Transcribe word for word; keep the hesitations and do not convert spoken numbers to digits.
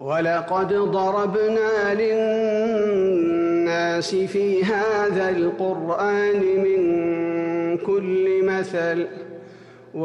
وَلَقَدْ ضَرَبْنَا لِلنَّاسِ فِي هَذَا الْقُرْآنِ مِنْ كُلِّ مَثَلٍ